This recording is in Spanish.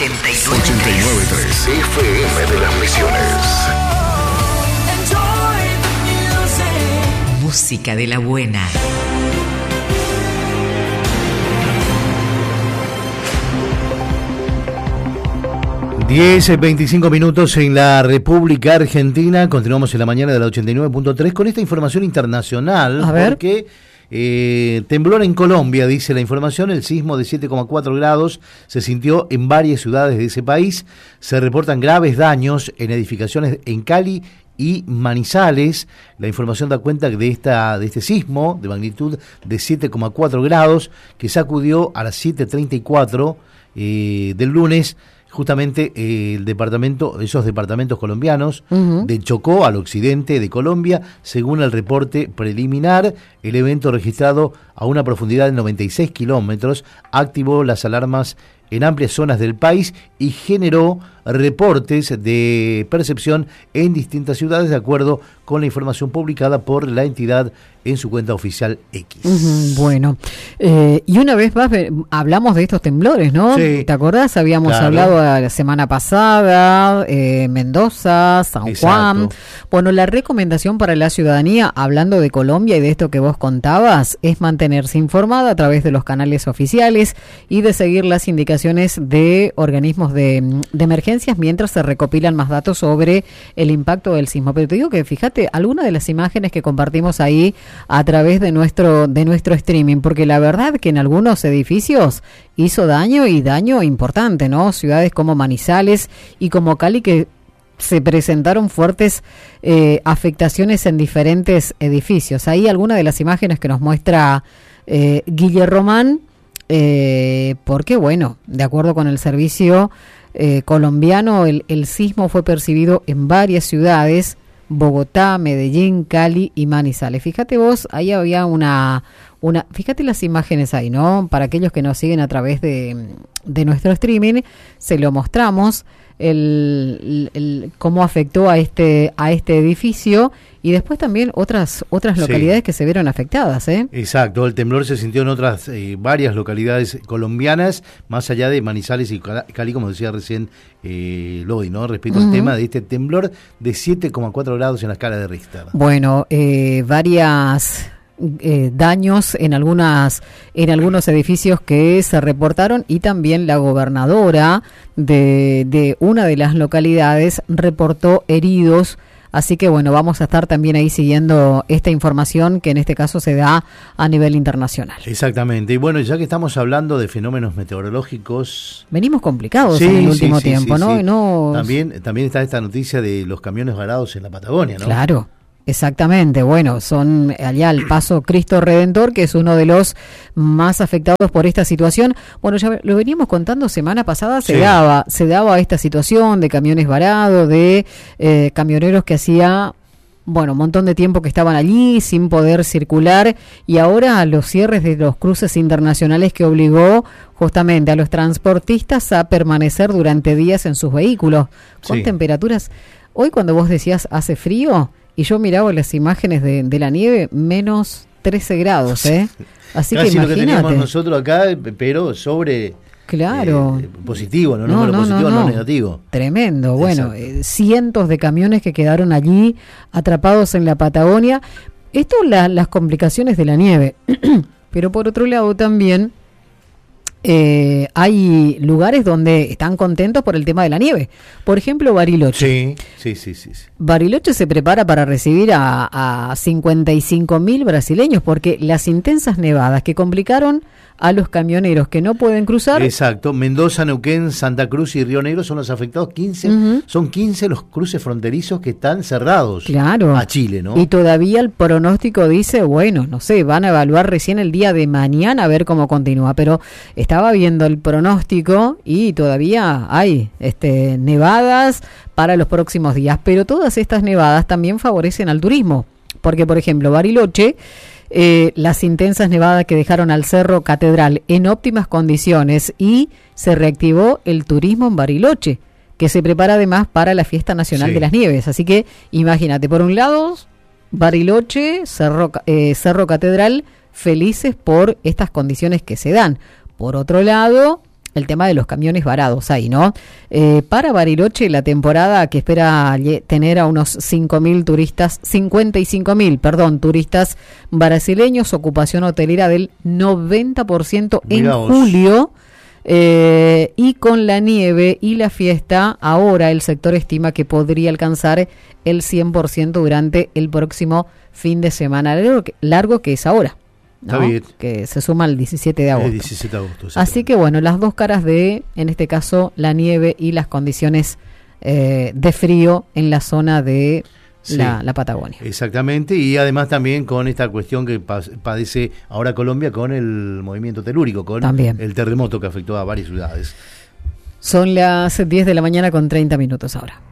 89.3 FM de las Misiones. Música de la buena. Diez, 25 minutos en la República Argentina. Continuamos en la mañana de la 89.3 con esta información internacional. A ver. Porque temblor en Colombia, dice la información. El sismo de 7,4 grados se sintió en varias ciudades de ese país. Se reportan graves daños en edificaciones en Cali y Manizales. La información da cuenta de este sismo de magnitud de 7,4 grados que sacudió a las 7:34 del lunes justamente esos departamentos colombianos de Chocó al occidente de Colombia. Según el reporte preliminar, el evento registrado a una profundidad de 96 kilómetros activó las alarmas en amplias zonas del país y generó reportes de percepción en distintas ciudades, de acuerdo con la información publicada por la entidad en su cuenta oficial X. Bueno, y una vez más hablamos de estos temblores, ¿no? Sí. ¿Te acordás? Habíamos hablado la semana pasada, Mendoza, San Juan. Bueno, la recomendación para la ciudadanía, hablando de Colombia y de esto que vos contabas, es mantenerse informada a través de los canales oficiales y de seguir las indicaciones de organismos de emergencias mientras se recopilan más datos sobre el impacto del sismo. Pero te digo que fíjate algunas de las imágenes que compartimos ahí a través de nuestro streaming, porque la verdad que en algunos edificios hizo daño y daño importante, ¿no? Ciudades como Manizales y como Cali que se presentaron fuertes afectaciones en diferentes edificios. Ahí algunas de las imágenes que nos muestra Guille Román, porque bueno, de acuerdo con el servicio colombiano, el sismo fue percibido en varias ciudades: Bogotá, Medellín, Cali y Manizales. Fíjate vos, ahí había fíjate las imágenes ahí, ¿no? Para aquellos que nos siguen a través de nuestro streaming, se lo mostramos, cómo afectó a este edificio, y después también otras localidades que se vieron afectadas, ¿eh? Exacto, el temblor se sintió en otras varias localidades colombianas, más allá de Manizales y Cali, como decía recién Lodi, ¿no? Respecto al tema de este temblor de 7,4 grados en la escala de Richter. Bueno, varias daños en algunos edificios que se reportaron, y también la gobernadora de una de las localidades reportó heridos. Así que bueno, vamos a estar también ahí siguiendo esta información que en este caso se da a nivel internacional. Exactamente. Y bueno, ya que estamos hablando de fenómenos meteorológicos, venimos complicados en el último tiempo, ¿no? Sí. No. También está esta noticia de los camiones varados en la Patagonia, ¿no? Claro. Exactamente, bueno, son allá el Paso Cristo Redentor, que es uno de los más afectados por esta situación. Bueno, ya lo veníamos contando semana pasada, se daba esta situación de camiones varados, de camioneros que hacía un montón de tiempo que estaban allí sin poder circular, y ahora los cierres de los cruces internacionales que obligó justamente a los transportistas a permanecer durante días en sus vehículos, con temperaturas. Hoy cuando vos decías hace frío, y yo miraba las imágenes de la nieve, menos 13 grados, ¿eh? Así casi que imagínate. Lo que teníamos nosotros acá, pero sobre positivo, no positivo, no negativo. Tremendo, bueno, cientos de camiones que quedaron allí atrapados en la Patagonia. Esto las complicaciones de la nieve, pero por otro lado también hay lugares donde están contentos por el tema de la nieve. Por ejemplo, Bariloche. Sí. Bariloche se prepara para recibir a 55.000 brasileños, porque las intensas nevadas que complicaron a los camioneros que no pueden cruzar. Exacto, Mendoza, Neuquén, Santa Cruz y Río Negro son los afectados. 15, son 15 los cruces fronterizos que están cerrados a Chile, ¿no? Y todavía el pronóstico dice, no sé, van a evaluar recién el día de mañana a ver cómo continúa, pero estaba viendo el pronóstico y todavía hay nevadas para los próximos días, pero todas estas nevadas también favorecen al turismo, porque por ejemplo Bariloche, las intensas nevadas que dejaron al Cerro Catedral en óptimas condiciones, y se reactivó el turismo en Bariloche, que se prepara además para la Fiesta Nacional de las Nieves. Así que imagínate, por un lado Bariloche, Cerro Catedral, felices por estas condiciones que se dan. Por otro lado, el tema de los camiones varados ahí, ¿no? Para Bariloche, la temporada que espera tener a unos 55.000 turistas brasileños, ocupación hotelera del 90% en julio, y con la nieve y la fiesta, ahora el sector estima que podría alcanzar el 100% durante el próximo fin de semana largo que es ahora, ¿no? Que se suma al 17 de agosto. El 17 de agosto. Así que bueno, las dos caras de, en este caso, la nieve y las condiciones de frío en la zona de la Patagonia. Exactamente, y además también con esta cuestión que padece ahora Colombia con el movimiento telúrico, con también el terremoto que afectó a varias ciudades. Son las 10 de la mañana con 30 minutos ahora.